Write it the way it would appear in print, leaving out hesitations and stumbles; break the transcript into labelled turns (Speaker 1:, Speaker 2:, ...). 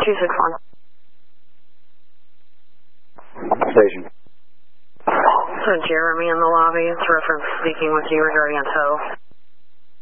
Speaker 1: 261.
Speaker 2: Station.
Speaker 1: So Jeremy in the lobby. It's reference speaking with you regarding a tow.